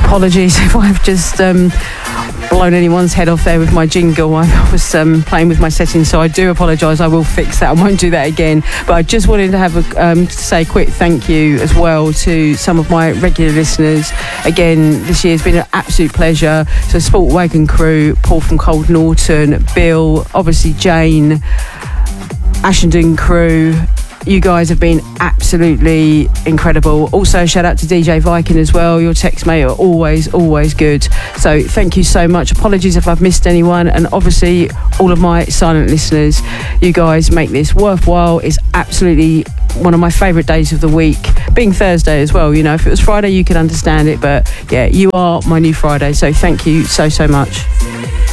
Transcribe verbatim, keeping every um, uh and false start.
apologies if I've just um, blown anyone's head off there with my jingle. I was um, playing with my settings, so I do apologise. I will fix that. I won't do that again. But I just wanted to have a um, to say a quick thank you as well to some of my regular listeners. Again, this year has been an absolute pleasure. So Sport Wagon crew, Paul from Cold Norton, Bill, obviously Jane, Ashenden crew. You guys have been absolutely incredible. Also, shout out to D J Viking as well. Your texts, mate, are always, always good. So thank you so much. Apologies if I've missed anyone. And obviously, all of my silent listeners, you guys make this worthwhile. It's absolutely one of my favourite days of the week. Being Thursday as well, you know. If it was Friday, you could understand it. But yeah, you are my new Friday. So thank you so, so much.